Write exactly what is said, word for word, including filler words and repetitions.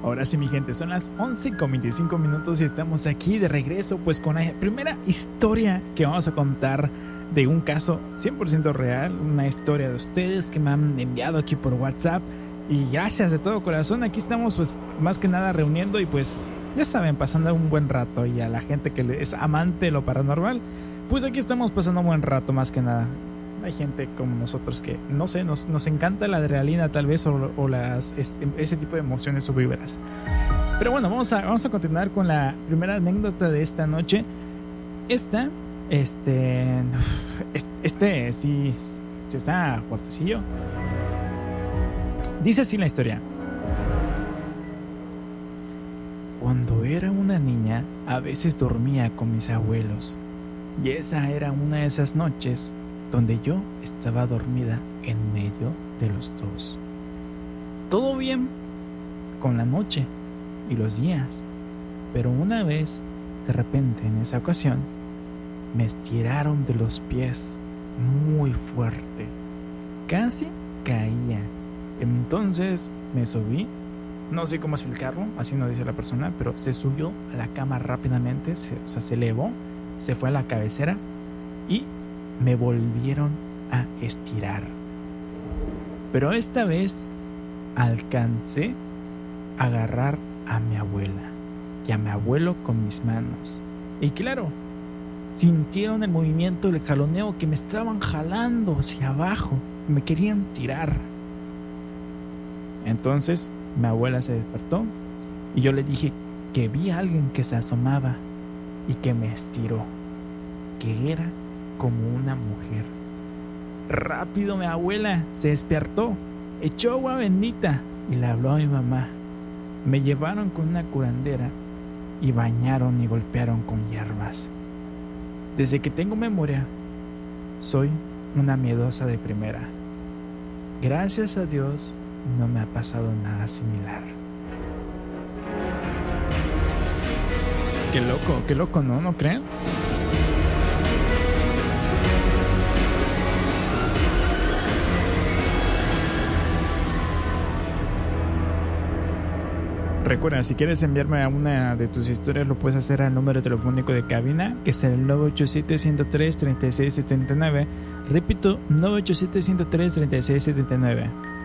Ahora sí, mi gente, son las once con veinticinco minutos y estamos aquí de regreso pues con la primera historia que vamos a contar de un caso cien por ciento real, una historia de ustedes que me han enviado aquí por WhatsApp y gracias de todo corazón. Aquí estamos pues más que nada reuniendo y pues ya saben, pasando un buen rato, y a la gente que es amante de lo paranormal, pues aquí estamos pasando un buen rato más que nada. Hay gente como nosotros que, no sé, nos, nos encanta la adrenalina tal vez o, o las, este, ese tipo de emociones o vibras. Pero bueno, vamos a, vamos a continuar con la primera anécdota de esta noche. Esta, este, este sí, sí está fuertecillo. Dice así la historia. Cuando era una niña, a veces dormía con mis abuelos. Y esa era una de esas noches donde yo estaba dormida en medio de los dos. Todo bien con la noche y los días, pero una vez, de repente en esa ocasión, me estiraron de los pies muy fuerte. Casi caía. Entonces me subí, no sé cómo explicarlo, así no dice la persona, pero se subió a la cama rápidamente, se, o sea, se elevó, se fue a la cabecera y me volvieron a estirar. Pero esta vez alcancé a agarrar a mi abuela y a mi abuelo con mis manos. Y claro, sintieron el movimiento del jaloneo, que me estaban jalando hacia abajo, me querían tirar. Entonces mi abuela se despertó y yo le dije que vi a alguien que se asomaba y que me estiró, que era como una mujer. Rápido mi abuela se despertó, echó agua bendita y le habló a mi mamá. Me llevaron con una curandera y bañaron y golpearon con hierbas. Desde que tengo memoria, soy una miedosa de primera. Gracias a Dios no me ha pasado nada similar. Qué loco, qué loco, ¿no? ¿No creen? Recuerda, si quieres enviarme a una de tus historias, lo puedes hacer al número telefónico de cabina, que es el nueve ocho siete, uno cero tres, tres seis siete nueve. Repito, nueve ocho siete, uno cero tres, tres seis siete nueve.